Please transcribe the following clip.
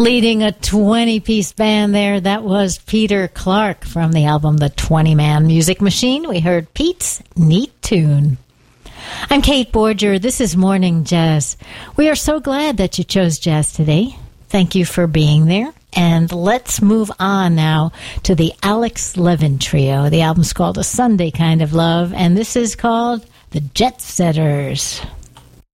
Leading a 20-piece band there, that was Peter Clark from the album The 20-Man Music Machine. We heard Pete's Neat Tune. I'm Kate Borger. This is Morning Jazz. We are so glad that you chose jazz today. Thank you for being there. And let's move on now to the Alex Levin Trio. The album's called A Sunday Kind of Love, and this is called The Jet Setters.